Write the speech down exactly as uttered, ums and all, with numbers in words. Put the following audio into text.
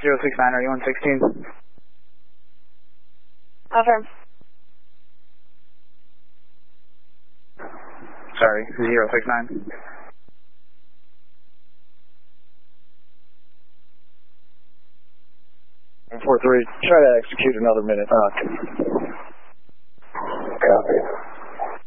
zero six nine, are you on sixteen? Affirm. Sorry, zero six nine. four three, try to execute another minute. Okay. Copy.